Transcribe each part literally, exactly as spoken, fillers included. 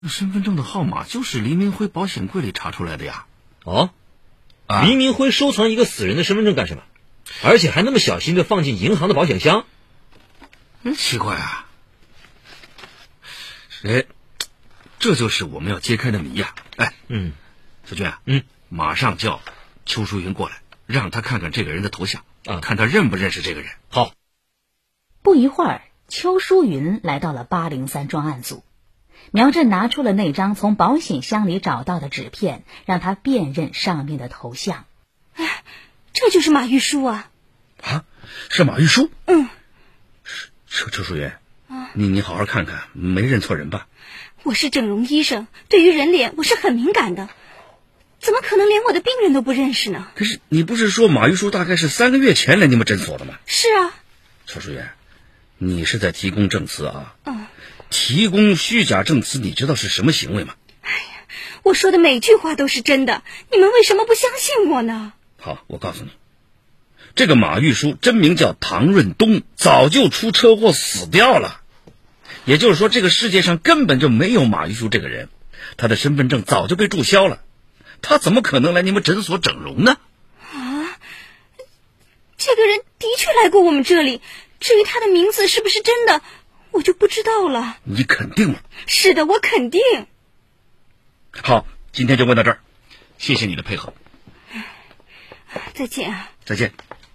身份证的号码就是黎明辉保险柜里查出来的呀。 哦， 啊、 黎明辉收藏一个死人的身份证干什么？而且还那么小心的放进银行的保险箱？ 真奇怪啊！哎，这就是我们要揭开的谜呀！哎， 嗯， 小娟， 嗯， 马上叫邱淑云过来，让他看看这个人的头像啊， 看他认不认识这个人。 好。 不一会儿，邱淑云来到了八零三专案组。苗振拿出了那张从保险箱里找到的纸片，让他辨认上面的头像。 哎，这就是马玉书啊！ 啊，是马玉书？ 嗯。 邱邱淑云，啊，你你好好看看，没认错人吧？ 我是整容医生，对于人脸我是很敏感的，怎么可能连我的病人都不认识呢？ 可是你不是说马玉书大概是三个月前来你们诊所的吗？ 是啊。 邱淑云，你是在提供证词啊？ 嗯。 提供虚假证词，你知道是什么行为吗？ 哎呀，我说的每句话都是真的，你们为什么不相信我呢？ 好，我告诉你，这个马玉书真名叫唐润东，早就出车祸死掉了。也就是说，这个世界上根本就没有马玉书这个人，他的身份证早就被注销了，他怎么可能来你们诊所整容呢？ 啊，这个人的确来过我们这里，至于他的名字是不是真的，我就不知道了。 你肯定吗？ 是的，我肯定。 好，今天就问到这儿，谢谢你的配合。 再见啊。 再见。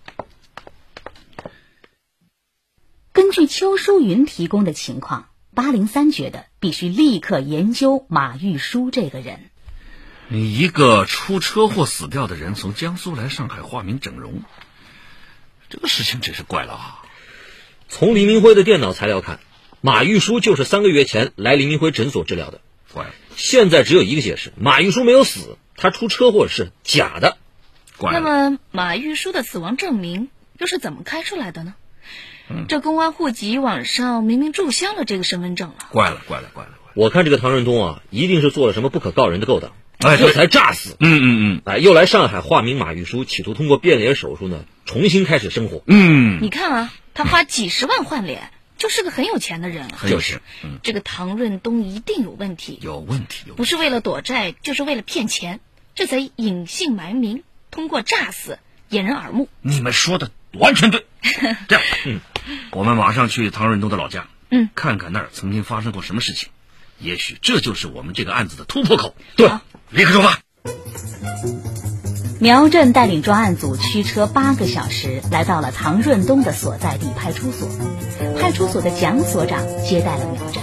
根据邱淑云提供的情况，八零三觉得必须立刻研究马玉书这个人。 一个出车祸死掉的人从江苏来上海化名整容，这个事情真是怪了啊！ 从黎明辉的电脑材料看，马玉书就是三个月前来黎明辉诊所治疗的。 怪了， 现在只有一个解释，马玉书没有死，他出车祸是假的。 怪了。 那么马玉书的死亡证明又是怎么开出来的呢？ 嗯、 这公安户籍网上明明注销了这个身份证了。 怪了，怪了，怪了！ 我看这个唐润东啊，一定是做了什么不可告人的勾当， 哎， 这才诈死。 嗯嗯嗯， 哎，又来上海化名马玉书，企图通过变脸手术呢，重新开始生活。 嗯， 你看啊，他花几十万换脸，就是个很有钱的人了。 很有钱。嗯， 这个唐润东一定有问题， 有问题，有问题不是为了躲债，就是为了骗钱，这才隐姓埋名，通过诈死掩人耳目。 你们说的完全对。这样，嗯，我们马上去唐润东的老家， 嗯， 看看那儿曾经发生过什么事情，也许这就是我们这个案子的突破口。 对， 立刻出发。 苗振带领专案组驱车八个小时，来到了唐润东的所在地派出所。派出所的蒋所长接待了苗振。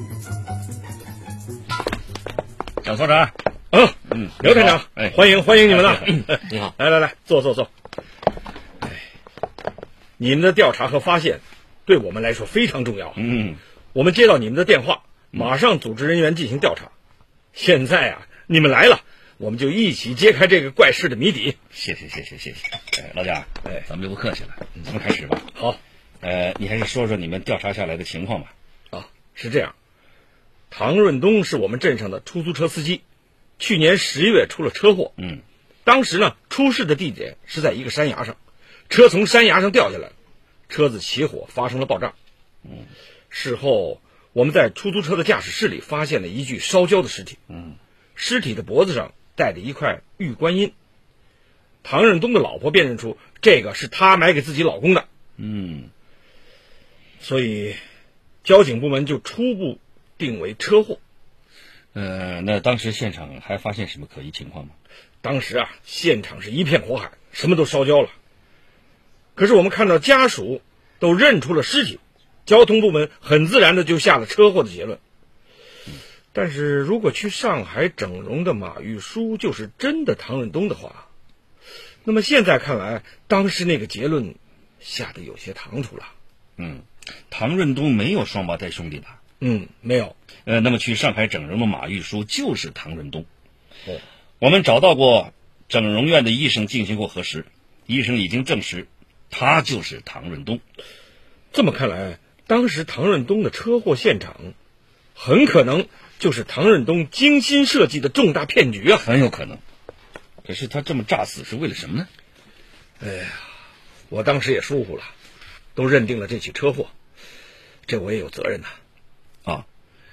蒋所长， 嗯嗯，刘探长， 哎， 欢迎欢迎你们了。 你好， 来来来，坐坐坐。哎，你们的调查和发现，对我们来说非常重要。 嗯， 我们接到你们的电话，马上组织人员进行调查。现在啊，你们来了，我们就一起揭开这个怪事的谜底。 谢谢谢谢谢谢。哎，老蒋， 哎， 咱们就不客气了，咱们开始吧。 好， 呃，你还是说说你们调查下来的情况吧。 啊，是这样，唐润东是我们镇上的出租车司机，去年十月出了车祸。 嗯， 当时呢，出事的地点是在一个山崖上，车从山崖上掉下来，车子起火发生了爆炸。 嗯， 事后我们在出租车的驾驶室里发现了一具烧焦的尸体。 嗯， 尸体的脖子上戴着一块玉观音。唐润东的老婆辨认出这个是他买给自己老公的。 嗯， 所以交警部门就初步定为车祸。 呃，那当时现场还发现什么可疑情况吗？ 当时啊，现场是一片火海，什么都烧焦了。可是我们看到家属都认出了尸体，交通部门很自然的就下了车祸的结论。但是如果去上海整容的马玉书就是真的唐润东的话，那么现在看来，当时那个结论下得有些唐突了。 嗯，唐润东没有双胞胎兄弟吧？ 嗯，没有。 呃，那么去上海整容的马玉书就是唐润东。 哦， 我们找到过整容院的医生进行过核实，医生已经证实他就是唐润东。 这么看来，当时唐润东的车祸现场很可能就是唐润东精心设计的重大骗局啊！ 很有可能。可是他这么诈死是为了什么呢？ 哎呀，我当时也疏忽了，都认定了这起车祸，这我也有责任呐。 啊，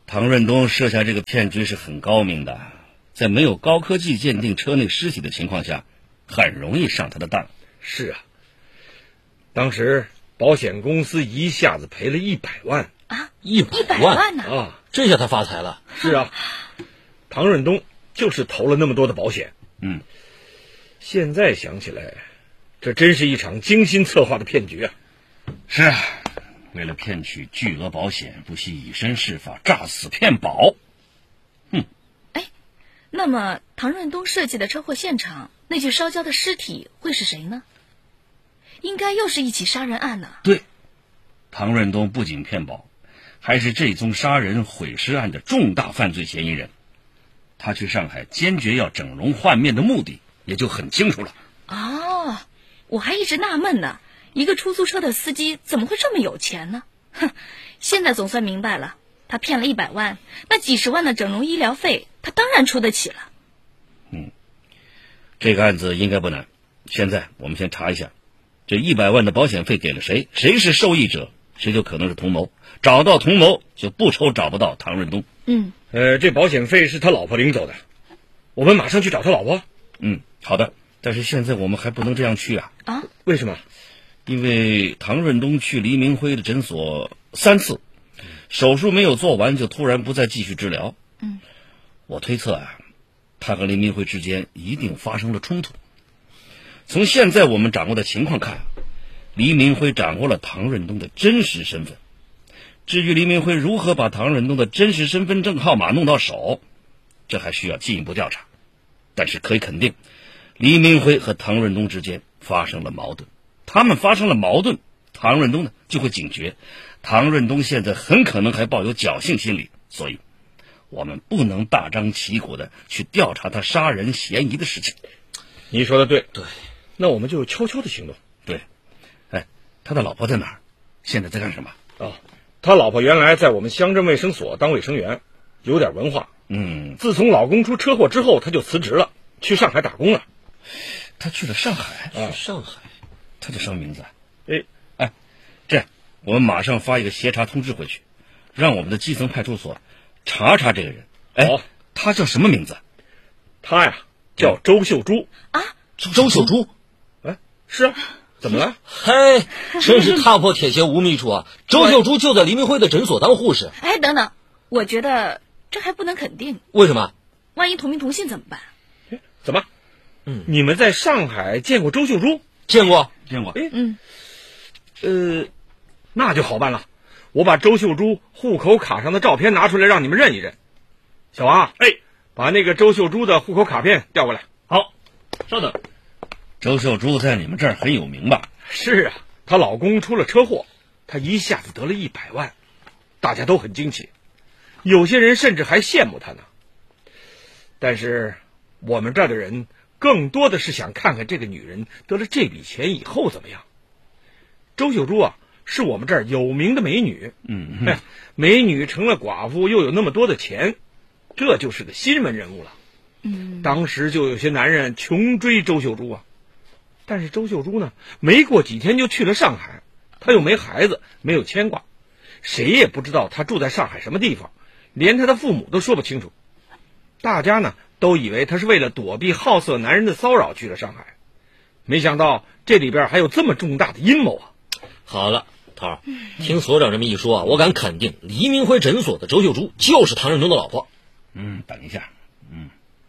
唐润东设下这个骗局是很高明的，在没有高科技鉴定车内尸体的情况下，很容易上他的当。 是啊，当时保险公司一下子赔了一百万啊！ 一百一百万万呢？ 啊！ 这下他发财了。 是啊，唐润东就是投了那么多的保险。 嗯， 现在想起来，这真是一场精心策划的骗局啊！ 是啊，为了骗取巨额保险，不惜以身试法，诈死骗保。哼！ 哎，那么唐润东设计的车祸现场，那具烧焦的尸体会是谁呢？应该又是一起杀人案呢。 对，唐润东不仅骗保，还是这宗杀人毁尸案的重大犯罪嫌疑人。他去上海坚决要整容换面的目的也就很清楚了。 哦，我还一直纳闷呢，一个出租车的司机怎么会这么有钱呢？哼，现在总算明白了，他骗了一百万，那几十万的整容医疗费，他当然出得起了。 嗯，这个案子应该不难。现在我们先查一下，这一百万的保险费给了谁？谁是受益者？谁就可能是同谋。找到同谋，就不愁找不到唐润东。 嗯， 呃，这保险费是他老婆领走的，我们马上去找他老婆。 嗯，好的。但是现在我们还不能这样去啊！ 啊？ 为什么？ 因为唐润东去黎明辉的诊所三次，手术没有做完就突然不再继续治疗。 嗯， 我推测啊，他和黎明辉之间一定发生了冲突。从现在我们掌握的情况看，黎明辉掌握了唐润东的真实身份。至于黎明辉如何把唐润东的真实身份证号码弄到手，这还需要进一步调查。但是可以肯定，黎明辉和唐润东之间发生了矛盾。他们发生了矛盾，唐润东呢就会警觉。唐润东现在很可能还抱有侥幸心理，所以我们不能大张旗鼓的去调查他杀人嫌疑的事情。 你说的对， 对， 那我们就悄悄的行动。 对，哎，他的老婆在哪儿？现在在干什么？ 啊，他老婆原来在我们乡镇卫生所当卫生员，有点文化。 嗯， 自从老公出车祸之后，他就辞职了，去上海打工了。 他去了上海啊， 上海， 他叫什么名字？ 哎哎，这样，我们马上发一个协查通知回去，让我们的基层派出所查查这个人。哎， 好， 他叫什么名字？ 他呀叫周秀珠。 啊， 周秀珠。 哎，是啊，怎么了？ 嘿，真是踏破铁鞋无觅处啊！周秀珠就在黎明辉的诊所当护士。 哎，等等，我觉得这还不能肯定， 为什么？ 万一同名同姓怎么办？ 怎么？ 嗯， 你们在上海见过周秀珠？ 见过， 见过。 哎， 嗯， 呃，那就好办了。我把周秀珠户口卡上的照片拿出来，让你们认一认。小王，哎，把那个周秀珠的户口卡片调过来。 好，稍等。周秀珠在你们这儿很有名吧？ 是啊，她老公出了车祸，她一下子得了一百万，大家都很惊奇，有些人甚至还羡慕她呢。但是我们这儿的人更多的是想看看这个女人得了这笔钱以后怎么样。周秀珠啊，是我们这儿有名的美女。 嗯， 哎，美女成了寡妇，又有那么多的钱，这就是个新闻人物了。 嗯， 当时就有些男人穷追周秀珠啊。但是周秀珠呢，没过几天就去了上海，她又没孩子，没有牵挂，谁也不知道她住在上海什么地方，连她的父母都说不清楚。大家呢都以为她是为了躲避好色男人的骚扰去了上海，没想到这里边还有这么重大的阴谋啊！ 好了，涛儿，听所长这么一说啊，我敢肯定，黎明辉诊所的周秀珠就是唐润东的老婆。 嗯，等一下，嗯，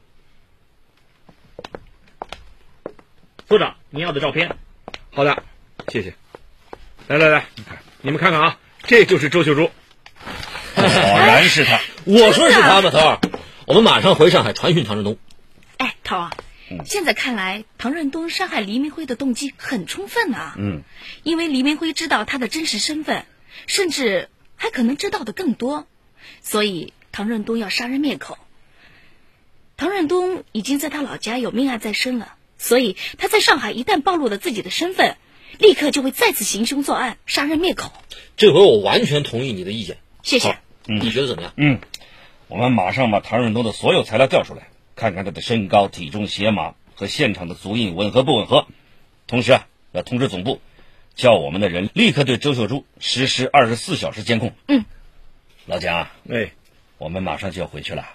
所长，您要的照片。 好的，谢谢。来来来，你们看看啊，这就是周秀珠。 果然是他。 我说是他吗？涛儿，我们马上回上海传讯唐润东。 哎，涛啊，现在看来唐润东杀害黎明辉的动机很充分啊。 嗯， 因为黎明辉知道他的真实身份，甚至还可能知道的更多，所以唐润东要杀人灭口。唐润东已经在他老家有命案在身了，所以他在上海一旦暴露了自己的身份，立刻就会再次行凶作案，杀人灭口。 这回我完全同意你的意见。 谢谢。 嗯， 你觉得怎么样？ 嗯，我们马上把唐润东的所有材料调出来，看看他的身高、体重、鞋码和现场的足印吻合不吻合。同时啊，要通知总部，叫我们的人立刻对周秀珠实施二十四小时监控。 嗯， 老蒋， 哎， 我们马上就要回去了。